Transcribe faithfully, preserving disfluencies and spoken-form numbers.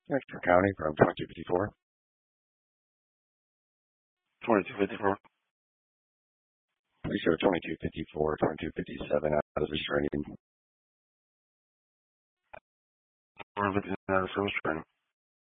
Exeter County from twenty-two fifty-four. twenty-two fifty-four. Please show twenty-two fifty-four, twenty-two fifty-seven out of restraining. We're looking at a service training.